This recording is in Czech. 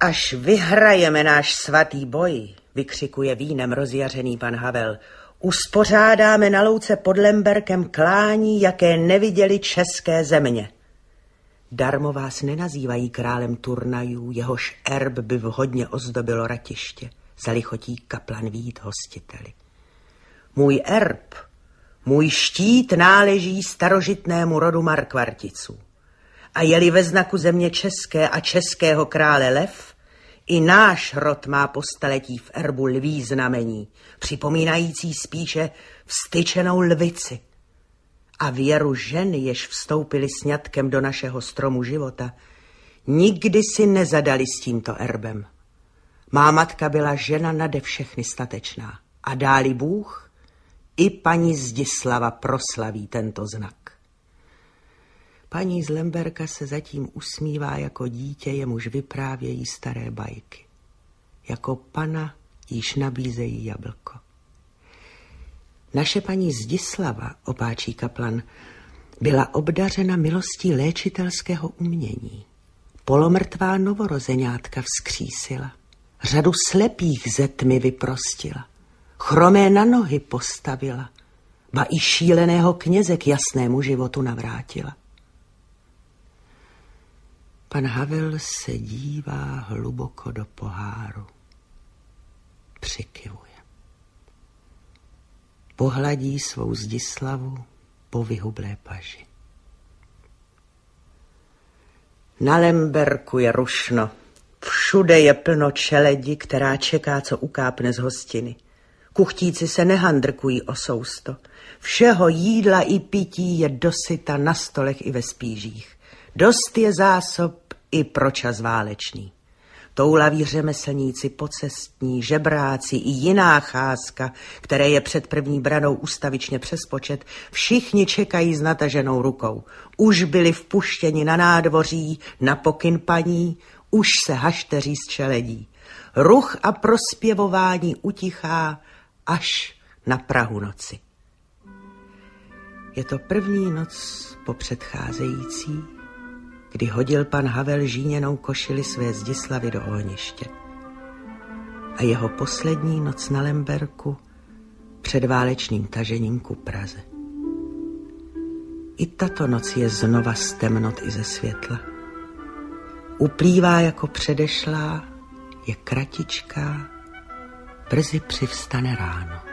Až vyhrajeme náš svatý boj, vykřikuje vínem rozjařený pan Havel, uspořádáme na louce pod Lemberkem klání, jaké neviděli české země. Darmo vás nenazývají králem turnajů, jehož erb by vhodně ozdobilo ratiště, zalichotí kaplan Vít hostiteli. Můj erb, můj štít náleží starožitnému rodu Markvarticů. A je-li ve znaku země české a českého krále lev, i náš rod má po staletí v erbu lví znamení, připomínající spíše vztyčenou lvici. A věru žen, jež vstoupily sňatkem do našeho stromu života, nikdy si nezadali s tímto erbem. Má matka byla žena nade všechny statečná a dáli Bůh, i paní Zdislava proslaví tento znak. Paní z Lemberka se zatím usmívá jako dítě, jemuž vyprávějí staré bajky. Jako pana již nabízejí jablko. Naše paní Zdislava, opáčí kaplan, byla obdařena milostí léčitelského umění. Polomrtvá novorozeňátka vzkřísila. Řadu slepých ze tmy vyprostila. Chromé na nohy postavila. Ba i šíleného kněze k jasnému životu navrátila. Pan Havel se dívá hluboko do poháru. Přikyvuje. Pohladí svou Zdislavu po vyhublé paži. Na Lemberku je rušno. Všude je plno čeledi, která čeká, co ukápne z hostiny. Kuchtíci se nehandrkují o sousto. Všeho jídla i pití je dosyta na stolech i ve spížích. Dost je zásob i pro čas válečný. Toulaví řemeslníci pocestní, žebráci i jiná cházka, které je před první branou ustavičně přes počet, všichni čekají s nataženou rukou. Už byli vpuštěni na nádvoří, na pokyn paní, už se hašteří z čeledí. Ruch a prospěvování utichá až na prahu noci. Je to první noc po předcházející, kdy hodil pan Havel žíněnou košili své Zdislavy do ohniště. A jeho poslední noc na Lemberku před válečným tažením ku Praze. I tato noc je znova z temnot i ze světla. Uplývá jako předešlá, je kratičká, brzy přivstane ráno.